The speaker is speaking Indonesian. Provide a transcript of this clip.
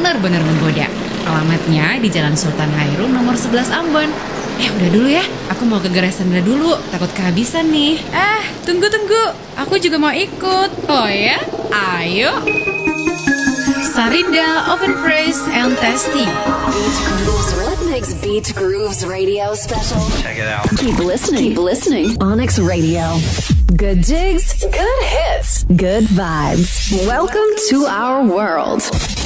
benar-benar menggoda. Alamatnya di Jalan Sultan Hairun nomor 11 Ambon. Udah dulu ya, aku mau ke Gerai Sandra dulu, takut kehabisan nih. Tunggu, aku juga mau ikut. Oh ya? Ayo. Sarinda Oven Fresh and Tasty. Beach Grooves. What makes Beach Grooves Radio special? Check it out. Keep listening. Onyx Radio. Good jigs, good hits, good vibes. Welcome to our world.